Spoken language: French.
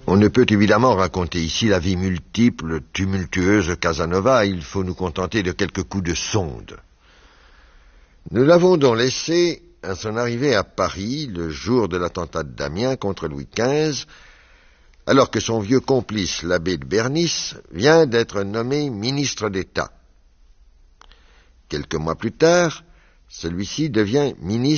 On ne peut évidemment raconter ici la vie multiple, tumultueuse de Casanova, il faut nous contenter de quelques coups de sonde. Nous l'avons donc laissé à son arrivée à Paris, le jour de l'attentat d'Amiens contre Louis XV, alors que son vieux complice, l'abbé de Bernis, vient d'être nommé ministre d'État. Quelques mois plus tard, celui-ci devient ministre